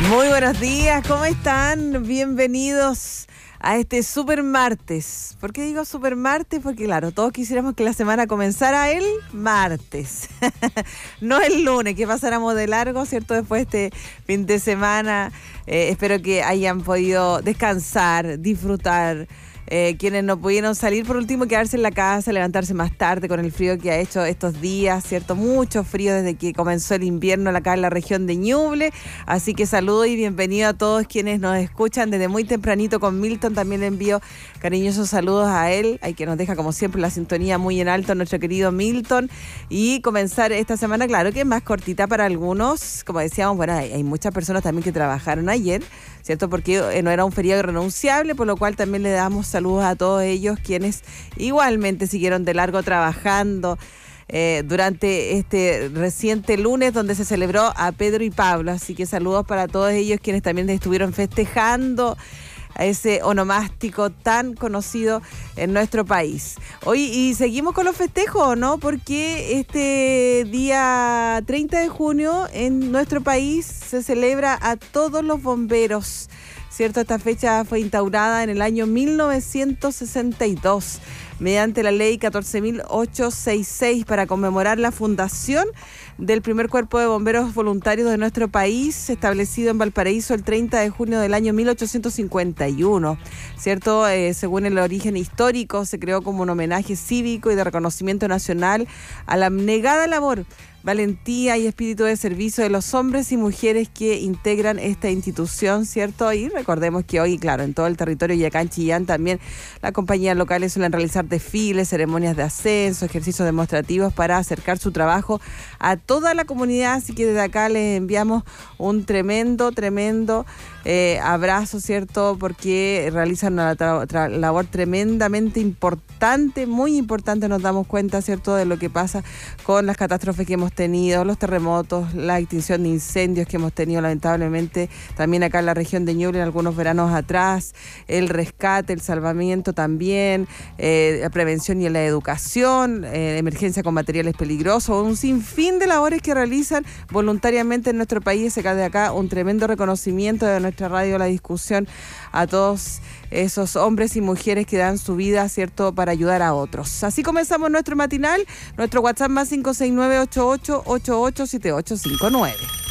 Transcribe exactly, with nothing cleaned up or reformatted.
Muy buenos días, ¿cómo están? Bienvenidos a este super martes. ¿Por qué digo super martes? Porque claro, todos quisiéramos que la semana comenzara el martes, no el lunes, que pasáramos de largo, ¿cierto? Después de este fin de semana, eh, espero que hayan podido descansar, disfrutar. Eh, quienes no pudieron salir, por último, quedarse en la casa, levantarse más tarde con el frío que ha hecho estos días, ¿cierto? Mucho frío desde que comenzó el invierno acá en la región de Ñuble. Así que saludo y bienvenido a todos quienes nos escuchan desde muy tempranito con Milton. También le envío cariñosos saludos a él, hay que nos deja como siempre la sintonía muy en alto, nuestro querido Milton. Y comenzar esta semana, claro que es más cortita para algunos. Como decíamos, bueno, hay, hay muchas personas también que trabajaron ayer, ¿cierto? Porque no era un feriado irrenunciable, por lo cual también le damos saludos a todos ellos quienes igualmente siguieron de largo trabajando eh, durante este reciente lunes donde se celebró a Pedro y Pablo. Así que saludos para todos ellos quienes también estuvieron festejando a ese onomástico tan conocido en nuestro país. Hoy y seguimos con los festejos, ¿no? Porque este día treinta de junio en nuestro país se celebra a todos los bomberos, ¿cierto? Esta fecha fue instaurada en el año mil novecientos sesenta y dos mediante la ley catorce mil ochocientos sesenta y seis para conmemorar la fundación del primer cuerpo de bomberos voluntarios de nuestro país, establecido en Valparaíso el treinta de junio del año mil ochocientos cincuenta y uno, ¿cierto? Eh, según el origen histórico, se creó como un homenaje cívico y de reconocimiento nacional a la abnegada labor, valentía y espíritu de servicio de los hombres y mujeres que integran esta institución, ¿cierto? Y recordemos que hoy, claro, en todo el territorio y acá en Chillán también las compañías locales suelen realizar desfiles, ceremonias de ascenso, ejercicios demostrativos para acercar su trabajo a toda la comunidad. Así que desde acá les enviamos un tremendo, tremendo eh, abrazo, ¿cierto? Porque realizan una tra- tra- labor tremendamente importante, muy importante. Nos damos cuenta, ¿cierto?, de lo que pasa con las catástrofes que hemos tenido, los terremotos, la extinción de incendios que hemos tenido lamentablemente también acá en la región de Ñuble en algunos veranos atrás, el rescate, el salvamiento también, eh, la prevención y la educación, eh, emergencia con materiales peligrosos, un sinfín de labores que realizan voluntariamente en nuestro país. Acá de acá un tremendo reconocimiento de nuestra radio La Discusión a todos esos hombres y mujeres que dan su vida, ¿cierto?, para ayudar a otros. Así comenzamos nuestro matinal, nuestro WhatsApp más cinco seis nueve, ocho ocho ocho ocho, siete ocho cinco nueve.